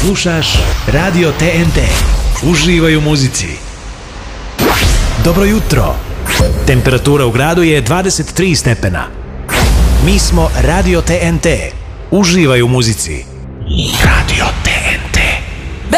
Slušaš Radio TNT. Uživaj u muzici. Dobro jutro. Temperatura u gradu je 23 stepena. Mi smo Radio TNT. Uživaj u muzici. Radio TNT.